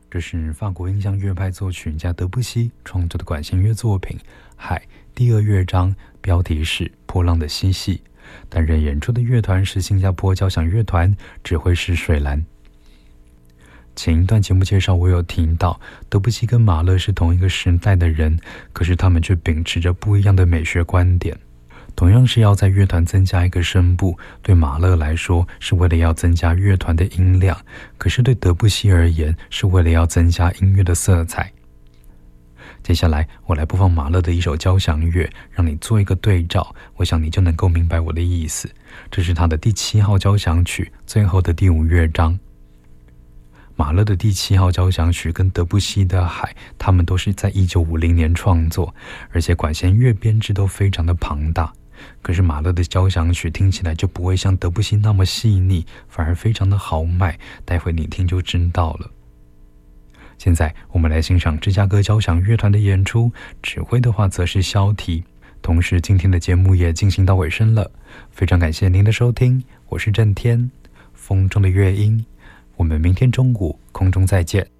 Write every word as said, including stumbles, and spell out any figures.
这是法国印象乐派作曲家德布西创作的管弦乐作品《海》第二乐章，标题是波浪的嬉戏。担任演出的乐团是新加坡交响乐团，指挥是水兰。前一段节目介绍我有提到，德布西跟马勒是同一个时代的人，可是他们却秉持着不一样的美学观点。同样是要在乐团增加一个声部，对马勒来说是为了要增加乐团的音量，可是对德布西而言是为了要增加音乐的色彩。接下来我来播放马勒的一首交响乐，让你做一个对照，我想你就能够明白我的意思。这是他的第七号交响曲最后的第五乐章。马勒的第七号交响曲跟德布西的《海》，他们都是在一九五零年创作，而且管弦乐编制都非常的庞大。可是马勒的交响曲听起来就不会像德布西那么细腻，反而非常的豪迈，待会你听就知道了。现在我们来欣赏芝加哥交响乐团的演出，指挥的话则是肖提。同时今天的节目也进行到尾声了，非常感谢您的收听，我是郑天，风中的乐音，我们明天中午空中再见。